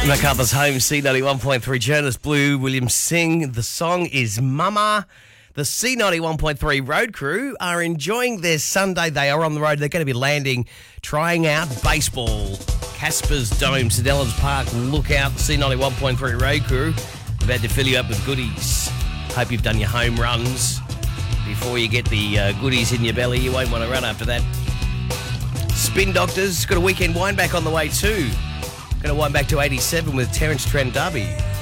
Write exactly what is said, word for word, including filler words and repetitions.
MacArthur's Home, C ninety-one point three, journalist Blue Williams Singh. The song is Mama. The C ninety-one point three road crew are enjoying their Sunday. They are on the road. They're going to be landing, trying out baseball. Casper's Dome, St Helens Park. Look out, C ninety-one point three road crew. About to fill you up with goodies. Hope you've done your home runs before you get the uh, goodies in your belly. You won't want to run after that. Spin Doctors got a weekend wind back on the way too. Going to wind back to eighty-seven with Terence Trent D'Arby.